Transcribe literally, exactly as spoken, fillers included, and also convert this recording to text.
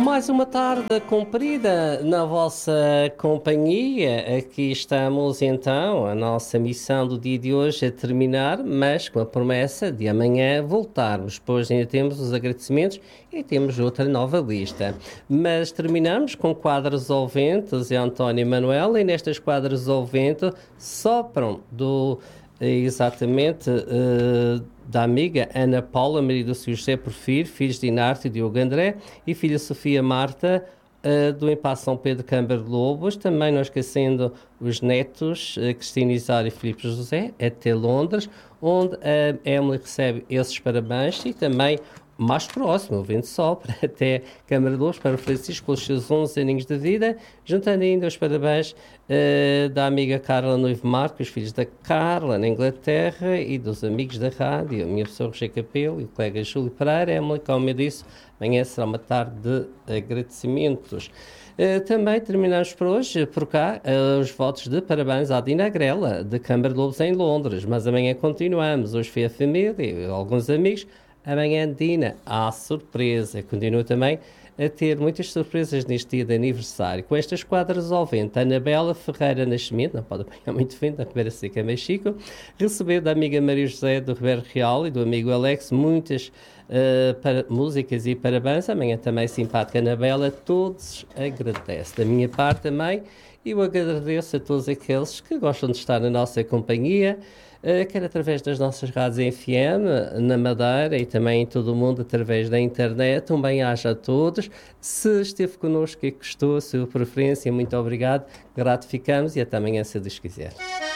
Mais uma tarde cumprida na vossa companhia. Aqui estamos então, a nossa missão do dia de hoje a terminar, mas com a promessa de amanhã voltarmos, pois ainda temos os agradecimentos e temos outra nova lista. Mas terminamos com quadros ao vento de António Manuel, e nestas quadros ao vento sopram do... Exatamente, uh, da amiga Ana Paula, marido do senhor José Porfírio, filhos de Inarte e Diogo André, e filha Sofia Marta, uh, do Impasse São Pedro Câmara de Lobos, também não esquecendo os netos, uh, Cristina Isário e Filipe José, até Londres, onde a Emily recebe esses parabéns, e também mais próximo, o vento sopra, até Câmara de Lobos, para o Francisco, pelos seus onze aninhos de vida, juntando ainda os parabéns uh, da amiga Carla Noivo Marco, os filhos da Carla, na Inglaterra, e dos amigos da rádio, a minha pessoa Roger Capelo e o colega Júlio Pereira. Emily, como eu disse, amanhã será uma tarde de agradecimentos. Uh, também terminamos por hoje, por cá, uh, os votos de parabéns à Dina Grela, de Câmara de Lobos, em Londres, mas amanhã continuamos. Hoje foi a família e alguns amigos. Amanhã, Dina, há surpresa. Continua também a ter muitas surpresas neste dia de aniversário. Com estas quadras ao vento, Anabela Ferreira Nascimento, não pode apanhar muito vento, a Ribeira Seca Mexico, recebeu da amiga Maria José do Ribeiro Real e do amigo Alex muitas uh, para, músicas e parabéns. Amanhã também simpática Anabela, todos agradece. Da minha parte também, eu agradeço a todos aqueles que gostam de estar na nossa companhia, Uh, quer através das nossas rádios F M, na Madeira e também em todo o mundo através da internet. Um bem-aja a todos. Se esteve connosco e gostou, a sua preferência, muito obrigado. Gratificamos e até amanhã, se Deus quiser.